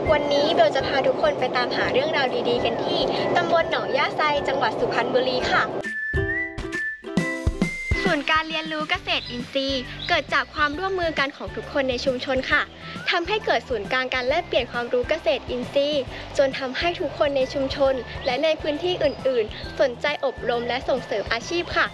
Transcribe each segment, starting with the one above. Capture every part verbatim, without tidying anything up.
วันนี้เบลจะพาทุกคนไปตามหาเรื่องราวดีๆกันที่ตำบลหนองย่าไซจังหวัดสุพรรณบุรีค่ะศูนย์การเรียนรู้เกษตรอินทรีย์เกิดจากความร่วมมือกันของทุกคนในชุมชนค่ะทำให้เกิดศูนย์กลางการแลกเปลี่ยนความรู้เกษตรอินทรีย์จนทำให้ทุกคนในชุมชนและในพื้นที่อื่นๆสนใจอบรมและส่งเสริมอาชีพค่ะ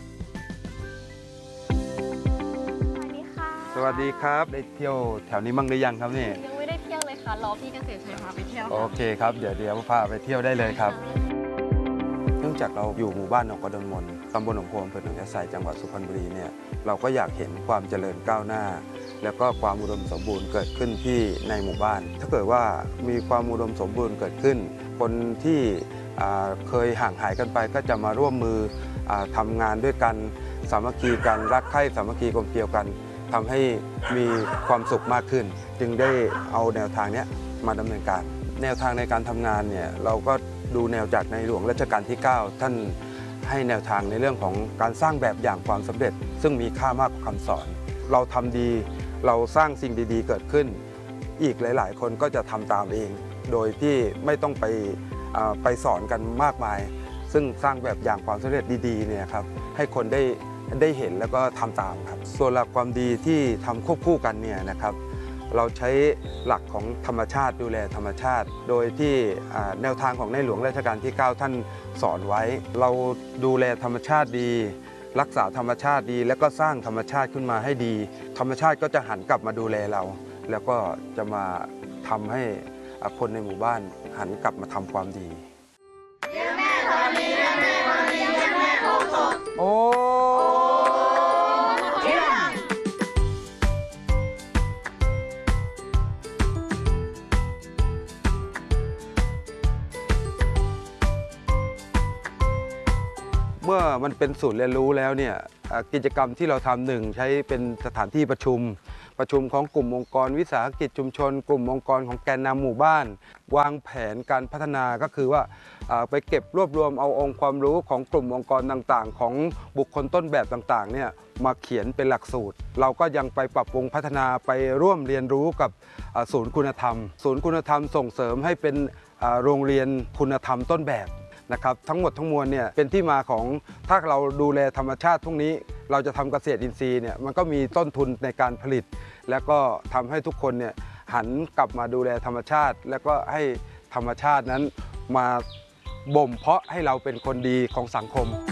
สวัสดีครับได้เที่ยวแถวนี้มั่งหรือยังครับนี่ยังไม่ได้เที่ยวเลยค่ะรอพี่เกษตรชัยพาไปเที่ยวโอเคครับเดี๋ยวเดี๋ยวพาไปเที่ยวได้เลยครับเนื่องจากเราอยู่หมู่บ้านหนองกระดอนมนตำบลหนองโพอำเภอหนองยาไซจังหวัดสุพรรณบุรีเนี่ยเราก็อยากเห็นความเจริญก้าวหน้าแล้วก็ความอุดมสมบูรณ์เกิดขึ้นที่ในหมู่บ้านถ้าเกิดว่ามีความอุดมสมบูรณ์เกิดขึ้นคนที่เคยห่างหายกันไปก็จะมาร่วมมือทำงานด้วยกันสามัคคีกันรักใคร่สามัคคีกลมเกลียวกันทำให้มีความสุขมากขึ้นจึงได้เอาแนวทางนี้มาดำเนินการแนวทางในการทำงานเนี่ยเราก็ดูแนวจากในหลวงรัชกาลที่เก้าท่านให้แนวทางในเรื่องของการสร้างแบบอย่างความสำเร็จซึ่งมีค่ามากกว่าคำสอนเราทำดีเราสร้างสิ่งดีๆเกิดขึ้นอีกหลายๆคนก็จะทำตามเองโดยที่ไม่ต้องไปไปสอนกันมากมายซึ่งสร้างแบบอย่างความสำเร็จดีๆเนี่ยครับให้คนได้ได้เห็นแล้วก็ทำตามครับส่วนหลักความดีที่ทำควบคู่กันเนี่ยนะครับเราใช้หลักของธรรมชาติดูแลธรรมชาติโดยที่แนวทางของในหลวงรัชกาลที่เก้าท่านสอนไว้เราดูแลธรรมชาติดีรักษาธรรมชาติดีแล้วก็สร้างธรรมชาติขึ้นมาให้ดีธรรมชาติก็จะหันกลับมาดูแลเราแล้วก็จะมาทำให้คนในหมู่บ้านหันกลับมาทำความดีเลี้ยงแม่คนดีเลี้ยงแม่คนดีเลี้ยงแม่ของสดโอ้เมื่อมันเป็นศูนย์เรียนรู้แล้วเนี่ยกิจกรรมที่เราทำหนึ่งใช้เป็นสถานที่ประชุมประชุมของกลุ่มองค์กรวิสาหกิจชุมชนกลุ่มองค์กรของแกนนำหมู่บ้านวางแผนการพัฒนาก็คือว่าไปเก็บรวบรวมเอาองค์ความรู้ของกลุ่มองค์กรต่างๆของบุคคลต้นแบบต่างๆเนี่ยมาเขียนเป็นหลักสูตรเราก็ยังไปปรับปรุงพัฒนาไปร่วมเรียนรู้กับศูนย์คุณธรรมศูนย์คุณธรรมส่งเสริมให้เป็นโรงเรียนคุณธรรมต้นแบบนะครับทั้งหมดทั้งมวลเนี่ยเป็นที่มาของถ้าเราดูแลธรรมชาติพวกนี้เราจะทำเกษตรอินทรีย์เนี่ยมันก็มีต้นทุนในการผลิตแล้วก็ทำให้ทุกคนเนี่ยหันกลับมาดูแลธรรมชาติแล้วก็ให้ธรรมชาตินั้นมาบ่มเพาะให้เราเป็นคนดีของสังคม